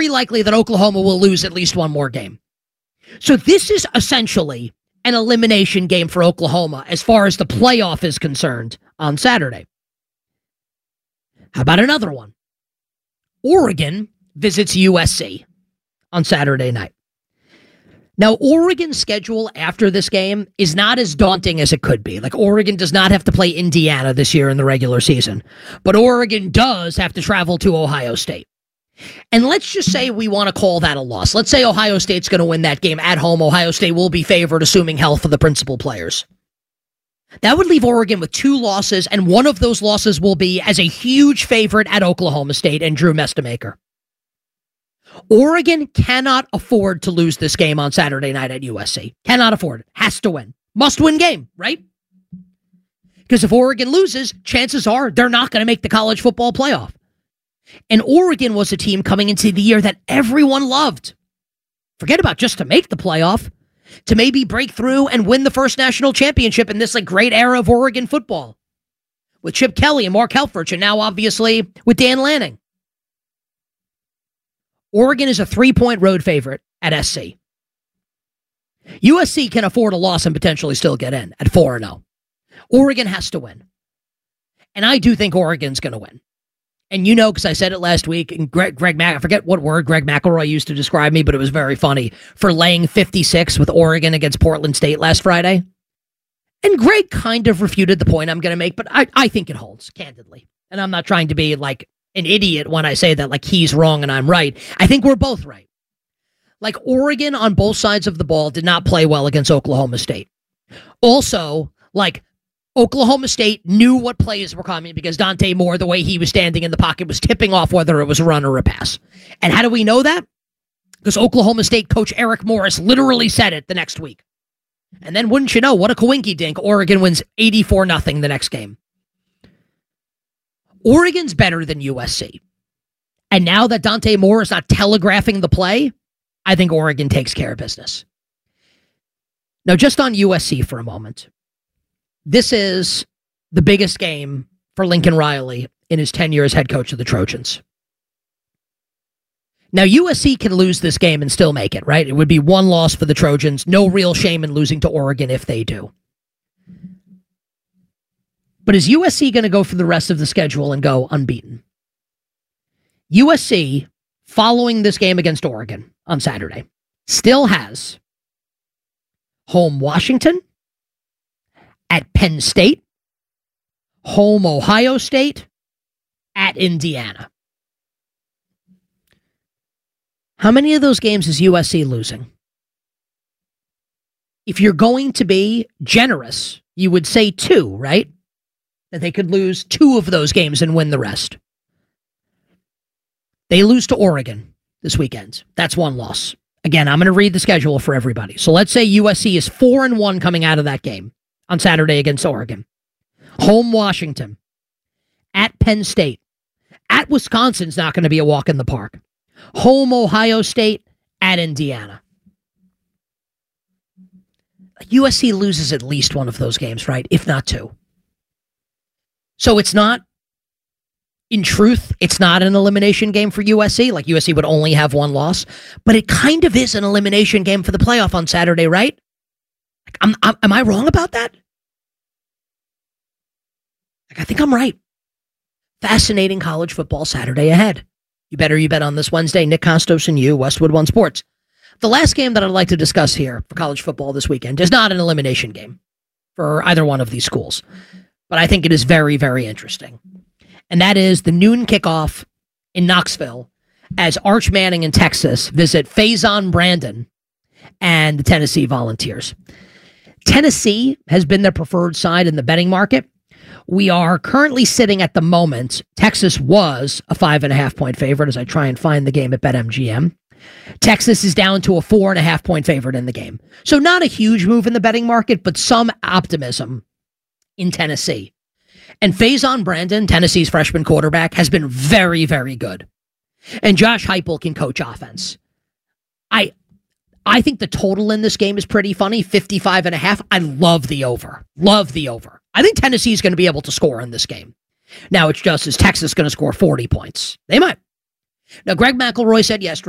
very likely that Oklahoma will lose at least one more game. So this is essentially an elimination game for Oklahoma as far as the playoff is concerned on Saturday. How about another one? Oregon visits USC on Saturday night. Now, Oregon's schedule after this game is not as daunting as it could be. Like, Oregon does not have to play Indiana this year in the regular season, but Oregon does have to travel to Ohio State. And let's just say we want to call that a loss. Let's say Ohio State's going to win that game at home. Ohio State will be favored, assuming health of the principal players. That would leave Oregon with 2 losses, and one of those losses will be as a huge favorite at Oklahoma State and Drew Mestamaker. Oregon cannot afford to lose this game on Saturday night at USC. Cannot afford it. Has to win. Must win game, right? Because if Oregon loses, chances are they're not going to make the college football playoff. And Oregon was a team coming into the year that everyone loved. Forget about just to make the playoff, to maybe break through and win the first national championship in this great era of Oregon football. With Chip Kelly and Mark Helfrich, and now obviously with Dan Lanning. Oregon is a 3-point road favorite at SC. USC can afford a loss and potentially still get in at 4-0. Oregon has to win. And I do think Oregon's going to win. And you know, because I said it last week, and I forget what word Greg McElroy used to describe me, but it was very funny, for laying 56 with Oregon against Portland State last Friday. And Greg kind of refuted the point I'm going to make, but I think it holds, candidly. And I'm not trying to be like an idiot when I say that like he's wrong and I'm right. I think we're both right. Like, Oregon on both sides of the ball did not play well against Oklahoma State. Also, like, Oklahoma State knew what plays were coming because Dante Moore, the way he was standing in the pocket, was tipping off whether it was a run or a pass. And how do we know that? Because Oklahoma State coach Eric Morris literally said it the next week. And then, wouldn't you know, what a coinky-dink, Oregon wins 84-0 the next game. Oregon's better than USC. And now that Dante Moore is not telegraphing the play, I think Oregon takes care of business. Now, just on USC for a moment. This is the biggest game for Lincoln Riley in his tenure as head coach of the Trojans. Now, USC can lose this game and still make it, right? It would be 1 loss for the Trojans. No real shame in losing to Oregon if they do. But is USC going to go for the rest of the schedule and go unbeaten? USC, following this game against Oregon on Saturday, still has home Washington, at Penn State, home Ohio State, at Indiana. How many of those games is USC losing? If you're going to be generous, you would say 2, right? That they could lose 2 of those games and win the rest. They lose to Oregon this weekend. That's 1 loss. Again, I'm going to read the schedule for everybody. So let's say USC is 4-1 coming out of that game on Saturday against Oregon. Home Washington. At Penn State. At Wisconsin's not going to be a walk in the park. Home Ohio State. At Indiana. USC loses at least 1 of those games, right? If not 2. So it's not, in truth, it's not an elimination game for USC. Like, USC would only have 1 loss. But it kind of is an elimination game for the playoff on Saturday, right? Am I wrong about that? I think I'm right. Fascinating college football Saturday ahead. You bet on this Wednesday. Nick Costos and you, Westwood One Sports. The last game that I'd like to discuss here for college football this weekend is not an elimination game for either one of these schools, but I think it is very, very interesting. And that is the noon kickoff in Knoxville as Arch Manning and Texas visit Faison Brandon and the Tennessee Volunteers. Tennessee has been their preferred side in the betting market. We are currently sitting at the moment. Texas was a 5.5-point favorite as I try and find the game at BetMGM. Texas is down to a 4.5-point favorite in the game. So not a huge move in the betting market, but some optimism in Tennessee. And Faison Brandon, Tennessee's freshman quarterback, has been very, very good. And Josh Heupel can coach offense. I think the total in this game is pretty funny, 55.5. I love the over. Love the over. I think Tennessee is going to be able to score in this game. Now, it's just, is Texas going to score 40 points? They might. Now, Greg McElroy said yesterday,